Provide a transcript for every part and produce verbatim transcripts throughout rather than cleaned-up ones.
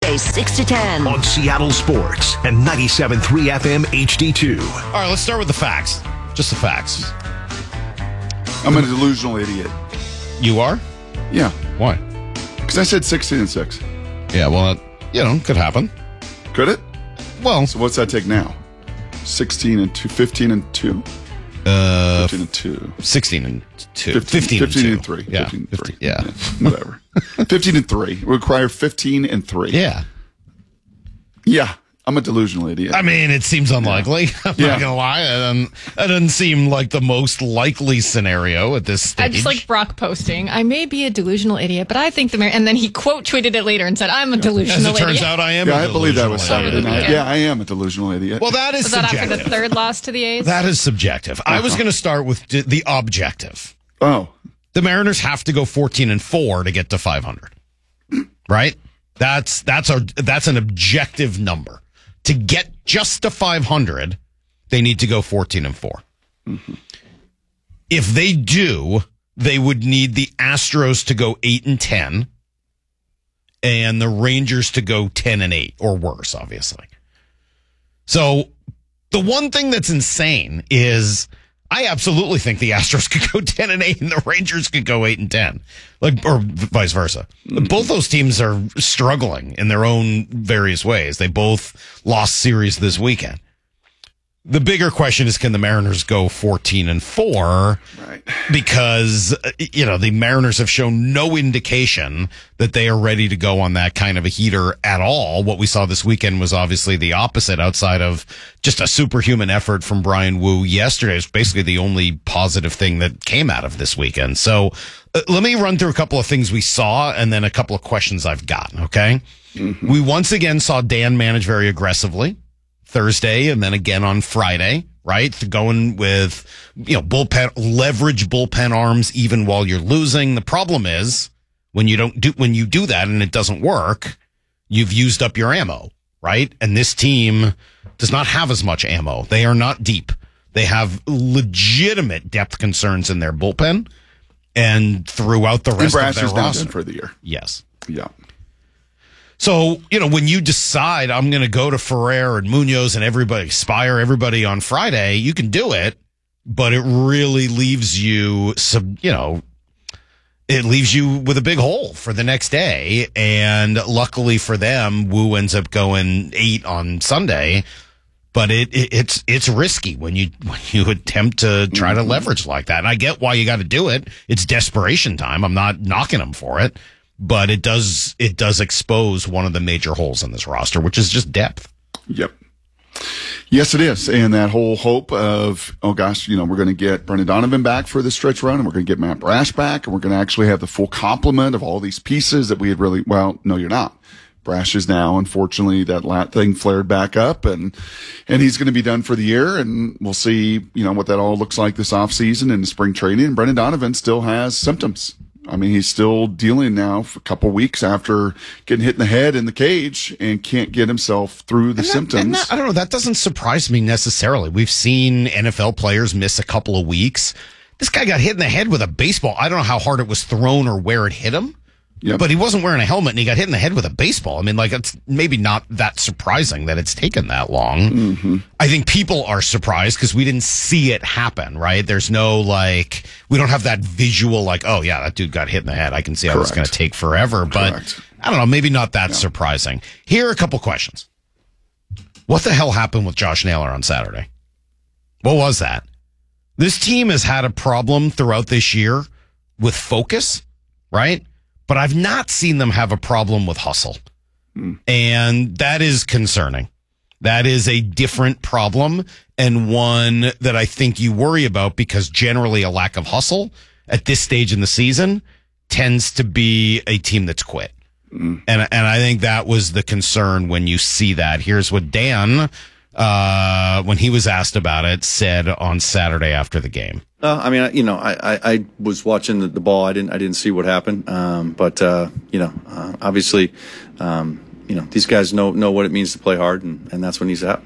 weekdays six to ten. On Seattle Sports and ninety-seven point three F M H D two. All right, let's start with the facts. Just the facts. I'm a delusional idiot. You are? Yeah. Why? Because I said sixteen and six. Yeah, well, you know, could happen. Could it? Well, so what's that take now? sixteen and two, fifteen and two? Uh, fifteen and two. sixteen and two. fifteen, fifteen, fifteen and, and three. Yeah. fifteen and fifteen, three. yeah. yeah. Whatever. fifteen and three. We require fifteen and three. Yeah. Yeah. I'm a delusional idiot. I mean, it seems unlikely. Yeah. I'm yeah. not going to lie. It doesn't, it doesn't seem like the most likely scenario at this stage. I just like Brock posting, I may be a delusional idiot, but I think the mayor, and then he quote tweeted it later and said, I'm a delusional idiot. As it turns idiot. out, I am yeah, a I believe that was delusional Saturday idiot. night. Yeah, I am a delusional idiot. Well, that is Was that subjective. after the third loss to the A's? That is subjective. Uh-huh. I was going to start with d- the objective. Oh. The Mariners have to go fourteen and four to get to five hundred. Right? That's that's our that's an objective number. To get just to five hundred, they need to go fourteen and four. Mm-hmm. If they do, they would need the Astros to go eight and ten and the Rangers to go ten and eight or worse, obviously. So the one thing that's insane is I absolutely think the Astros could go ten and eight and the Rangers could go eight and ten, like, or vice versa. Mm-hmm. Both those teams are struggling in their own various ways. They both lost series this weekend. The bigger question is, can the Mariners go fourteen and four? Right. Because, you know, the Mariners have shown no indication that they are ready to go on that kind of a heater at all. What we saw this weekend was obviously the opposite, outside of just a superhuman effort from Brian Wu yesterday. It's basically the only positive thing that came out of this weekend. So uh, let me run through a couple of things we saw and then a couple of questions I've got, okay? Mm-hmm. We once again saw Dan manage very aggressively Thursday and then again on Friday, right? Going with, you know, bullpen, leverage bullpen arms even while you're losing. The problem is when you don't do, when you do that and it doesn't work, you've used up your ammo, right? And this team does not have as much ammo. They are not deep. They have legitimate depth concerns in their bullpen and throughout the rest and of their is now roster. done for the year. Yes. Yeah. So, you know, when you decide I'm going to go to Ferrer and Munoz and everybody, Spire, everybody on Friday, you can do it, but it really leaves you some, you know, it leaves you with a big hole for the next day. And luckily for them, Wu ends up going eight on Sunday, but it, it it's, it's risky when you, when you attempt to try to leverage like that. And I get why you got to do it. It's desperation time. I'm not knocking them for it. But it does it does expose one of the major holes in this roster, which is just depth. Yep. Yes, it is. And that whole hope of, oh gosh, you know, we're going to get Brendan Donovan back for the stretch run, and we're going to get Matt Brash back, and we're going to actually have the full complement of all these pieces that we had really, well, no, you're not. Brash is now, unfortunately, that lat thing flared back up, and and he's going to be done for the year, and we'll see, you know, what that all looks like this offseason and spring training. And Brendan Donovan still has symptoms. I mean, he's still dealing now for a couple weeks after getting hit in the head in the cage and can't get himself through the and that, symptoms. And that, I don't know. That doesn't surprise me necessarily. We've seen N F L players miss a couple of weeks. This guy got hit in the head with a baseball. I don't know how hard it was thrown or where it hit him. Yep. But he wasn't wearing a helmet and he got hit in the head with a baseball. I mean, like, it's maybe not that surprising that it's taken that long. Mm-hmm. I think people are surprised because we didn't see it happen, right? There's no, like, we don't have that visual, like, oh, yeah, that dude got hit in the head. I can see how it's going to take forever. But Correct. I don't know, maybe not that yeah. surprising. Here are a couple questions. What the hell happened with Josh Naylor on Saturday? What was that? This team has had a problem throughout this year with focus, right? But I've not seen them have a problem with hustle. Mm. And that is concerning. That is a different problem and one that I think you worry about because generally a lack of hustle at this stage in the season tends to be a team that's quit. Mm. And and I think that was the concern when you see that. Here's what Dan, uh, when he was asked about it, said on Saturday after the game. Uh, I mean, you know, I, I, I was watching the, the ball. I didn't I didn't see what happened. Um, but uh, you know, uh, obviously, um, you know, these guys know know what it means to play hard, and, and that's when he's out.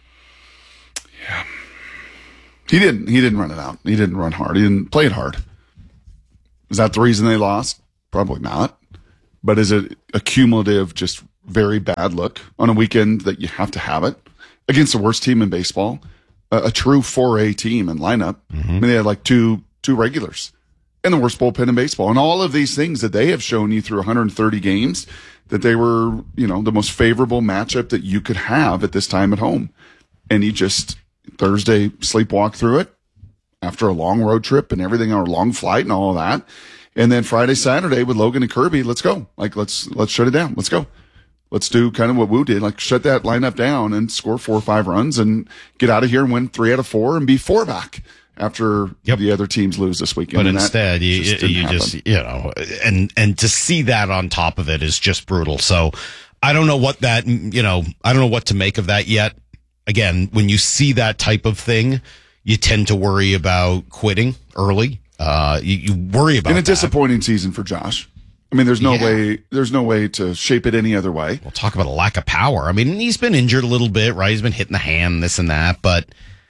Yeah, he didn't he didn't run it out. He didn't run hard. He didn't play it hard. Is that the reason they lost? Probably not. But is it a cumulative just very bad look on a weekend that you have to have it against the worst team in baseball, a, a true four A team and lineup. Mm-hmm. I mean, they had like two two regulars and the worst bullpen in baseball, and all of these things that they have shown you through one hundred thirty games that they were, you know, the most favorable matchup that you could have at this time at home. And he just Thursday sleepwalked through it after a long road trip and everything, or a long flight and all of that. And then Friday, Saturday with Logan and Kirby, let's go. Like, let's, let's shut it down. Let's go. Let's do kind of what Woo did, like shut that lineup down and score four or five runs and get out of here and win three out of four and be four back after yep. the other teams lose this weekend. But and instead, you just, you just, you know, and, and to see that on top of it is just brutal. So I don't know what that, you know, I don't know what to make of that yet. Again, when you see that type of thing, you tend to worry about quitting early. Uh, you, you worry about in a that. disappointing season for Josh. I mean, there's no yeah. way, there's no way to shape it any other way. We'll talk about a lack of power. I mean, he's been injured a little bit, right? He's been hitting the hand, this and that, but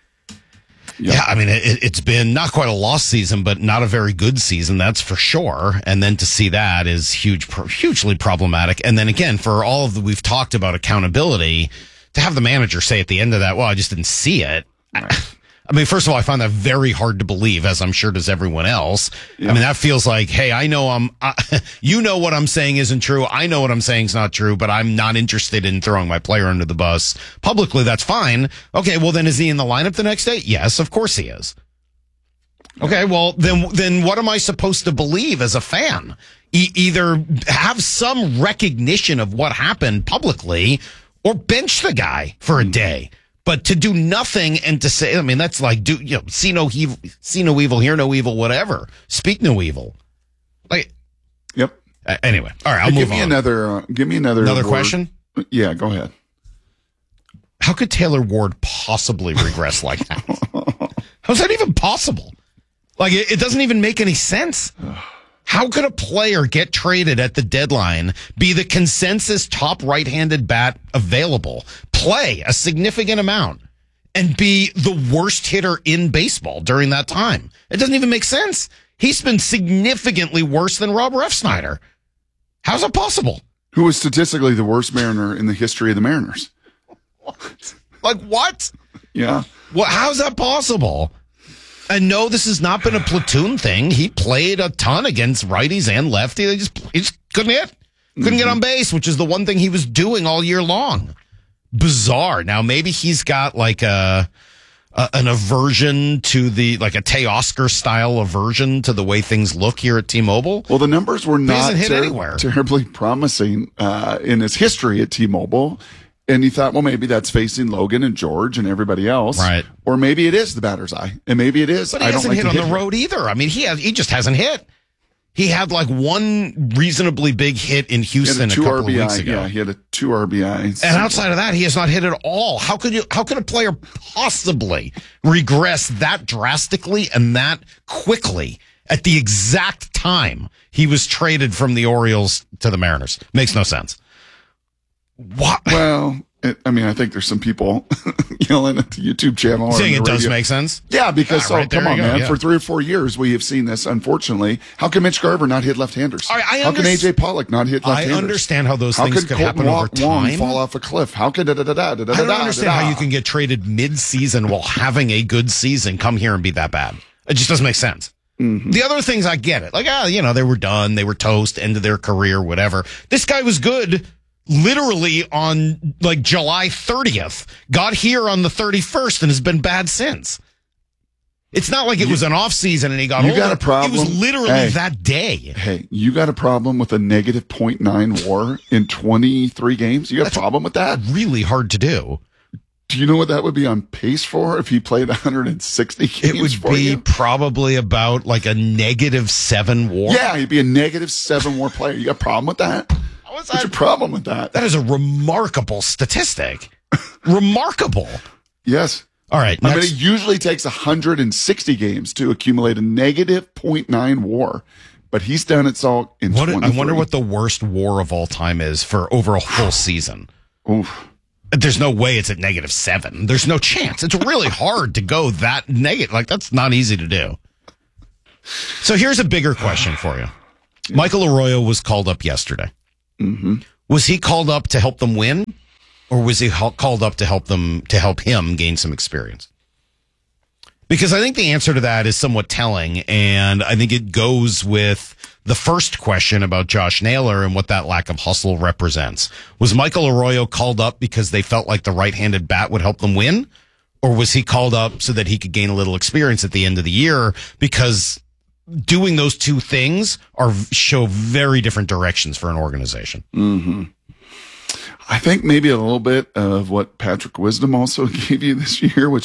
yeah, yeah I mean, it, it's been not quite a lost season, but not a very good season. That's for sure. And then to see that is huge, hugely problematic. And then again, for all of the, we've talked about accountability, to have the manager say at the end of that, well, I just didn't see it. Right. I, I mean, first of all, I find that very hard to believe, as I'm sure does everyone else. Yeah. I mean, that feels like, hey, I know I'm, uh, you know what I'm saying isn't true. I know what I'm saying is not true, but I'm not interested in throwing my player under the bus publicly. That's fine. Okay, well, then is he in the lineup the next day? Yes, of course he is. Okay, well, then, then what am I supposed to believe as a fan? E- either have some recognition of what happened publicly or bench the guy for a day. But to do nothing and to say, I mean, that's like, do, you know, see no evil, see no evil, hear no evil, whatever. Speak no evil. Like, yep. Uh, anyway, all right, I'll hey, move give me on. Another, uh, give me another, another word. question. Yeah, go ahead. How could Taylor Ward possibly regress like that? How's that even possible? Like, it, it doesn't even make any sense. How could a player get traded at the deadline, be the consensus top right-handed bat available, play a significant amount, and be the worst hitter in baseball during that time? It doesn't even make sense. He's been significantly worse than Rob Refsnyder. How's that possible? Who was statistically the worst Mariner in the history of the Mariners? What? Like what? Yeah. Well, how's that possible? And no, this has not been a platoon thing. He played a ton against righties and lefties. They just, he just couldn't hit. Couldn't mm-hmm. get on base, which is the one thing he was doing all year long. Bizarre. Now, maybe he's got like a, a an aversion to the, like a Teoscar style aversion to the way things look here at T-Mobile. Well, the numbers were not hit ter- anywhere. terribly promising uh, in his history at T-Mobile. And you thought, well, maybe that's facing Logan and George and everybody else. Right. Or maybe it is the batter's eye. And maybe it is. But he I hasn't don't like hit on hit the road either. I mean, he has, he just hasn't hit. He had like one reasonably big hit in Houston a, a couple R B I, of weeks ago. Yeah, he had a two R B Is. And outside of that, he has not hit at all. How could you, how could a player possibly regress that drastically and that quickly at the exact time he was traded from the Orioles to the Mariners? Makes no sense. What? Well, it, I mean, I think there's some people yelling at the YouTube channel. Saying it does radio. make sense? Yeah, because, ah, right, oh, come on, go, man. yeah. For three or four years, we have seen this, unfortunately. How can Mitch Garver not hit left-handers? Right, how can A J Pollock not hit left-handers? I understand how those how things could could Colton happen over Wong time. fall off a cliff? How could da-da-da-da, da-da-da-da, I don't understand da-da. how you can get traded mid-season while having a good season, come here and be that bad. It just doesn't make sense. Mm-hmm. The other things, I get it. Like, ah, you know, they were done. They were toast, end of their career, whatever. This guy was good literally on like July thirtieth, got here on the thirty-first and has been bad since. It's not like it you, was an off season and he got you older. Got a problem. It was literally hey, that day. Hey, you got a problem with a negative point nine WAR in twenty-three games? You got That's a problem with that? Really hard to do. Do you know what that would be on pace for if he played one hundred sixty games? It would for be you? probably about like a negative seven WAR. Yeah, he'd be a negative seven WAR player. You got a problem with that? What's, What's your problem with that? That is a remarkable statistic. Remarkable. Yes. All right. I mean, it usually takes one hundred sixty games to accumulate a negative point nine WAR, but he's done it all in what, twenty-three. I wonder what the worst WAR of all time is for over a full season. Oof. There's no way it's at negative seven. There's no chance. It's really hard to go that negative. Like, that's not easy to do. So here's a bigger question for you. Michael Arroyo was called up yesterday. Mm-hmm. Was he called up to help them win, or was he called up to help them to help him gain some experience? Because I think the answer to that is somewhat telling, and I think it goes with the first question about Josh Naylor and what that lack of hustle represents. Was Michael Arroyo called up because they felt like the right-handed bat would help them win? Or was he called up so that he could gain a little experience at the end of the year? Because doing those two things are show very different directions for an organization. Mm-hmm. I think maybe a little bit of what Patrick Wisdom also gave you this year, which